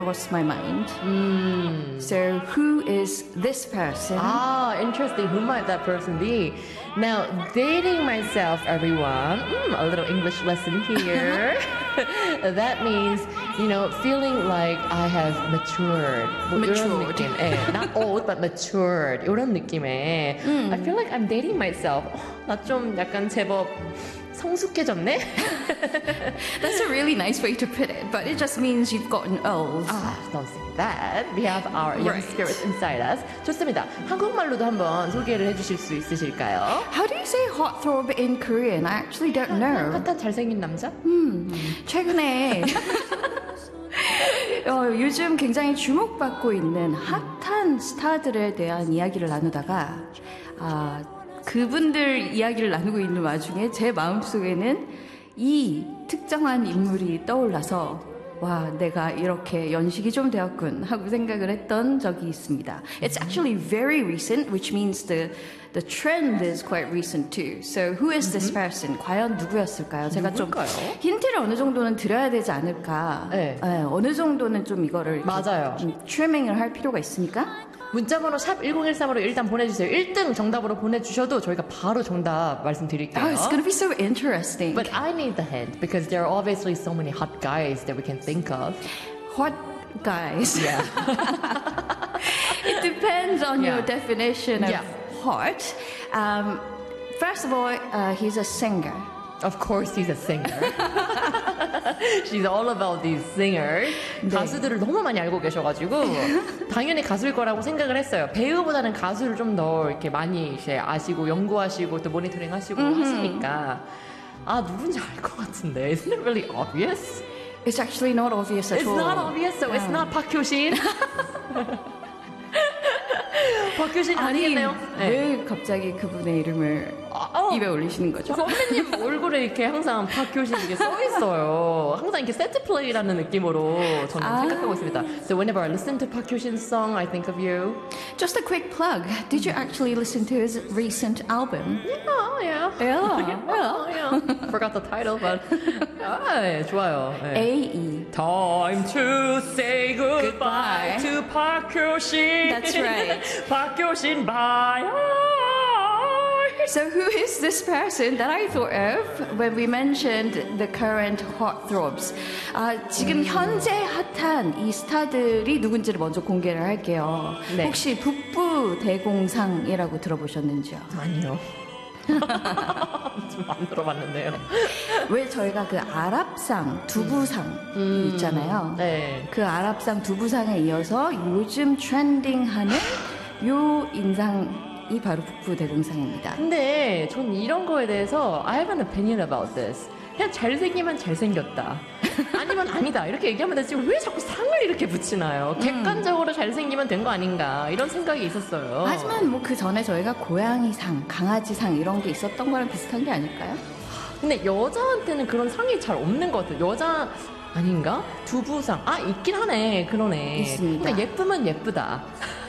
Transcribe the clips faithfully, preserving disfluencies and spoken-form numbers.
crossed my mind. Mm. So who is this person? Ah, interesting. Who might that person be? Now, dating myself, everyone. Mm, a little English lesson here. That means, you know, feeling like I have matured. 뭐 이런 Matured. 느낌. 예, not old, but matured. 이런 느낌에. I feel like I'm dating myself. 나 좀 약간 제법 성숙해졌네? That's a really nice way to put it, but it just means you've gotten old. Ah, don't say that. We have our young Right. spirits inside us. 좋습니다. 한국말로도 한번 소개를 해주실 수 있으실까요? How do you say heartthrob in Korean? I actually don't know. 핫한 잘생긴 남자? 최근에 어, 요즘 굉장히 주목받고 있는 핫한 스타들에 대한 이야기를 나누다가 아, 그분들 이야기를 나누고 있는 와중에 제 마음속에는 이 특정한 인물이 떠올라서 와, 내가 이렇게 연식이 좀 되었군 하고 생각을 했던 적이 있습니다. It's actually very recent, which means the the trend is quite recent too. So who is this person? 과연 누구였을까요? 제가 좀 누굴까요? 힌트를 어느 정도는 드려야 되지 않을까? 네. 네, 어느 정도는 좀 이거를 맞아요. 좀 트리밍을 할 필요가 있으니까. 문자번호 샵 일공일삼으로 일단 보내주세요. 일 등 정답으로 보내주셔도 저희가 바로 정답 말씀드릴게요. Oh, it's going to be so interesting. But I need the hint because there are obviously so many hot guys that we can think of. Hot guys. Yeah. It depends on Yeah. your definition of Yeah. hot. Um, first of all, uh, he's a singer. Of course he's a singer. She's all about these singers. 가수들을 너무 많이 알고 계셔가지고 당연히 가수일 거라고 생각을 했어요. 배우보다는 가수를 좀 더 이렇게 많이 이제 아시고 연구하시고 또 모니터링 하시고 하시니까 아 누군지 알 것 같은데. Isn't it really obvious? It's actually not obvious at It's all. not obvious, so it's not 박효신. 박효신 아니, 아니겠네요. 네. 왜 갑자기 그분의 이름을 어. 입에 올리시는 거죠? 선배님 얼굴에 이렇게 항상 박효신 이게 써 있어요. 항상 이렇게 세트 플레이라는 느낌으로 저는 아. 생각하고 있습니다. So whenever I listen to Park Hyo-shin's song, I think of you. Just a quick plug. Did you actually listen to his recent album? Oh, yeah. Yeah. Oh, yeah. Forgot the title, but 아, 예, 좋아요. 예. A E. Time to say Goodbye. goodbye, to Park Hyo-shin. That's right. Park Hyo-shin, bye. So who is this person that I thought of when we mentioned the current heartthrobs? 아, 지금 현재 핫한 이 스타들이 누군지를 먼저 공개를 할게요. 네. 혹시 북부 대공상이라고 들어보셨는지요? 아니요. 좀 안 들어봤는데요. 왜 저희가 그 아랍상 두부상 있잖아요. 네. 그 아랍상 두부상에 이어서 요즘 트렌딩하는 요 인상이 바로 북부 대공상입니다. 근데 전 이런 거에 대해서 I have an opinion about this. 그냥 잘생기면 잘생겼다. 아니면 아니다. 이렇게 얘기하면 되지. 왜 자꾸 상을 이렇게 붙이나요? 객관적으로 잘생기면 된 거 아닌가. 이런 생각이 있었어요. 하지만 뭐 그 전에 저희가 고양이상, 강아지상 이런 게 있었던 거랑 비슷한 게 아닐까요? 근데 여자한테는 그런 상이 잘 없는 것 같아요. 여자 아닌가? 두부상. 아, 있긴 하네. 그러네. 있습니다. 근데 예쁘면 예쁘다.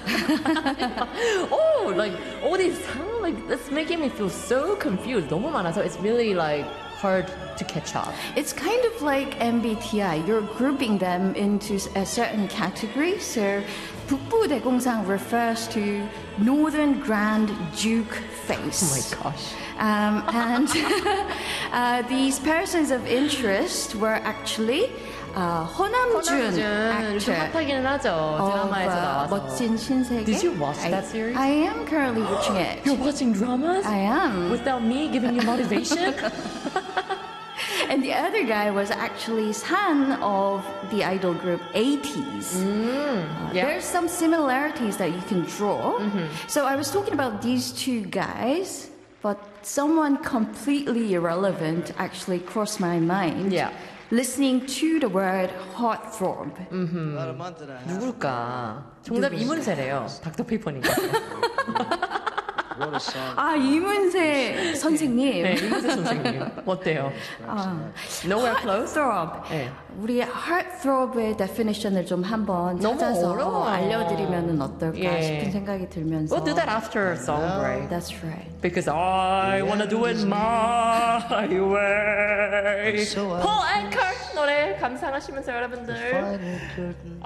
oh, like, all these 상, like, that's making me feel so confused. 너무 많아서 it's really, like, hard to catch up. It's kind of like M B T I. You're grouping them into a certain category. So 북부 대공상 refers to Northern Grand Duke face. Oh my gosh. Um, and uh, these persons of interest were actually uh, 허남준 허남준 좀 actor. 핫하기는 하죠. 드라마에서 of, uh, 나와서. 멋진 신세계. Did you watch I, that series? I am currently watching it. You're watching dramas? I am. Without me giving you motivation? And the other guy was actually son of the idol group eighties. Uh, yeah. There's some similarities that you can draw. So I was talking about these two guys, but someone completely irrelevant actually crossed my mind. Yeah. Listening to the word heartthrob. 누굴까? 정답 이문세래요. 닥터페이퍼니까. 아, 이문세 선생님. 네, 이문세 선생님. 어때요? Nowhere close? heartthrob. 네. 우리 heartthrob의 definition을 좀 한번 너무 찾아서 어려워. 알려드리면 어떨까 예. 싶은 생각이 들면서. We'll do that after song break. That's right. Because I wanna do it my way. Paul Anka 노래 감상하시면서 여러분들.